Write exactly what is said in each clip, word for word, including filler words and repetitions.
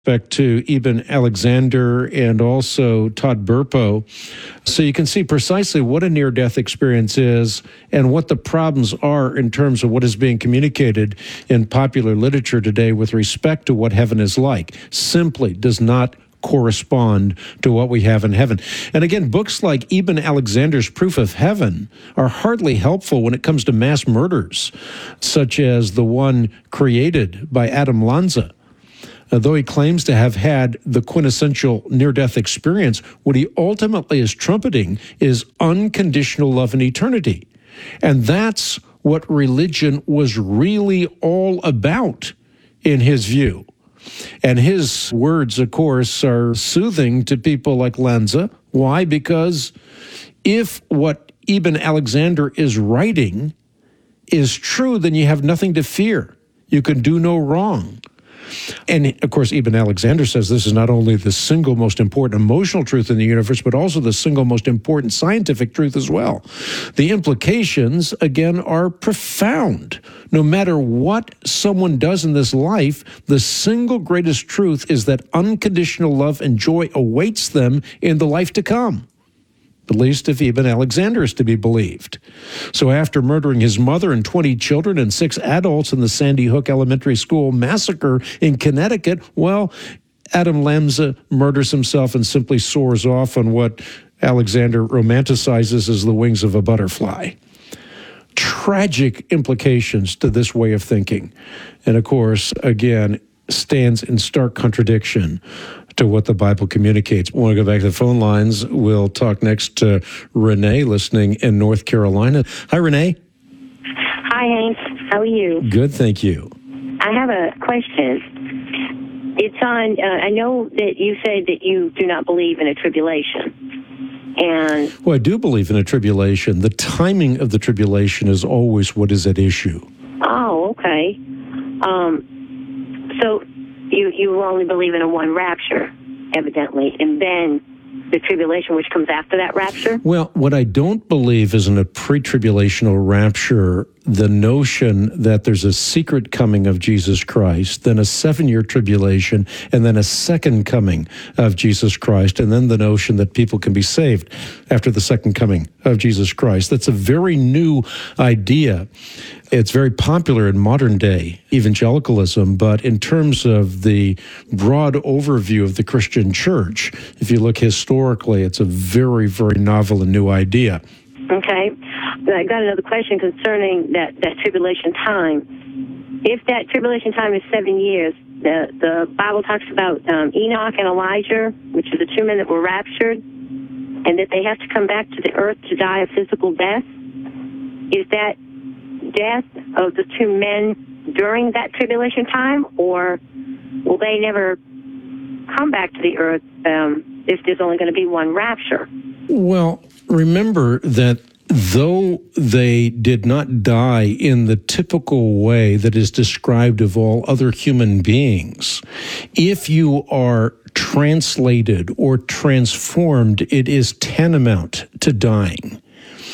Back to Eben Alexander and also Todd Burpo. So you can see precisely what a near-death experience is and what the problems are in terms of what is being communicated in popular literature today with respect to what heaven is like. Simply does not correspond to what we have in heaven. And again, books like Eben Alexander's Proof of Heaven are hardly helpful when it comes to mass murders, such as the one created by Adam Lanza. Though he claims to have had the quintessential near-death experience, what he ultimately is trumpeting is unconditional love in eternity. And that's what religion was really all about, in his view. And his words, of course, are soothing to people like Lanza. Why? Because if what Eben Alexander is writing is true, then you have nothing to fear. You can do no wrong. And, of course, Eben Alexander says this is not only the single most important emotional truth in the universe, but also the single most important scientific truth as well. The implications, again, are profound. No matter what someone does in this life, the single greatest truth is that unconditional love and joy awaits them in the life to come. At least if Eben Alexander is to be believed. So after murdering his mother and twenty children and six adults in the Sandy Hook Elementary School massacre in Connecticut, well, Adam Lanza murders himself and simply soars off on what Alexander romanticizes as the wings of a butterfly. Tragic implications to this way of thinking. And of course, again, stands in stark contradiction to what the Bible communicates. I want to go back to the phone lines. We'll talk next to Renee, listening in North Carolina. Hi, Renee. Hi, Hank. How are you? Good, thank you. I have a question. It's on, uh, I know that you said that you do not believe in a tribulation. And well, I do believe in a tribulation. The timing of the tribulation is always what is at issue. Oh, okay. Um, so you you only believe in a one rapture, evidently, and then the tribulation, which comes after that rapture? Well, what I don't believe is in a pre-tribulational rapture, the notion that there's a secret coming of Jesus Christ, then a seven-year tribulation, and then a second coming of Jesus Christ, and then the notion that people can be saved after the second coming of Jesus Christ. That's a very new idea. It's very popular in modern-day evangelicalism, but in terms of the broad overview of the Christian church, if you look historically, it's a very, very novel and new idea. Okay. I got another question concerning that, that tribulation time. If that tribulation time is seven years, the, the Bible talks about um, Enoch and Elijah, which are the two men that were raptured, and that they have to come back to the earth to die a physical death. Is that death of the two men during that tribulation time, or will they never come back to the earth um, if there's only going to be one rapture? Well, remember that though they did not die in the typical way that is described of all other human beings, if you are translated or transformed, it is tantamount to dying.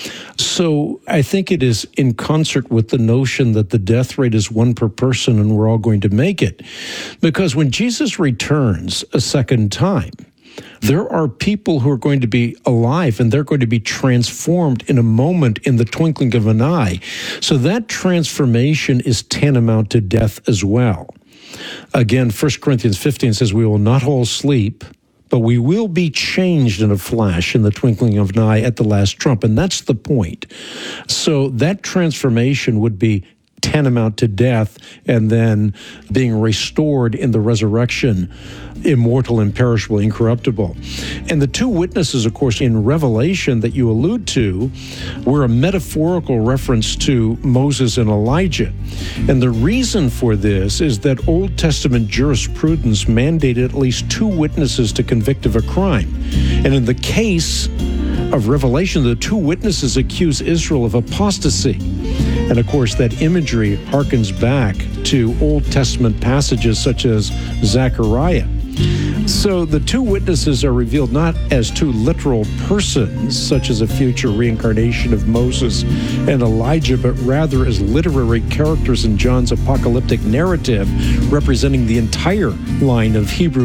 So I think it is in concert with the notion that the death rate is one per person and we're all going to make it. Because when Jesus returns a second time, there are people who are going to be alive and they're going to be transformed in a moment, in the twinkling of an eye. So that transformation is tantamount to death as well. Again, First Corinthians fifteen says, we will not all sleep, but we will be changed in a flash, in the twinkling of an eye at the last trump. And that's the point. So that transformation would be tantamount to death and then being restored in the resurrection, immortal, imperishable, incorruptible. And the two witnesses, of course, in Revelation that you allude to were a metaphorical reference to Moses and Elijah. And the reason for this is that Old Testament jurisprudence mandated at least two witnesses to convict of a crime. And in the case of Revelation, the two witnesses accuse Israel of apostasy. And of course, that imagery harkens back to Old Testament passages such as Zechariah. So the two witnesses are revealed not as two literal persons, such as a future reincarnation of Moses and Elijah, but rather as literary characters in John's apocalyptic narrative, representing the entire line of Hebrew